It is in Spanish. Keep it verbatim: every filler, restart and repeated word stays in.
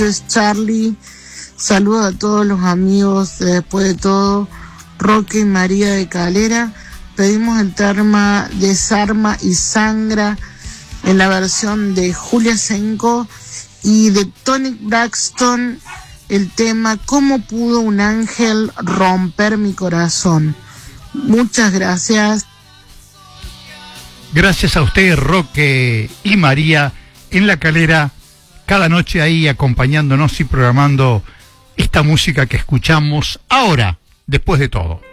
Es Charlie. Saludos a todos los amigos de Después de Todo, Roque y María de Calera. Pedimos el tema Desarma y Sangra en la versión de Julia Senko, y de Toni Braxton el tema ¿Cómo pudo un ángel romper mi corazón? Muchas gracias. Gracias a usted, Roque y María, en La Calera, cada noche ahí acompañándonos y programando esta música que escuchamos ahora, Después de Todo.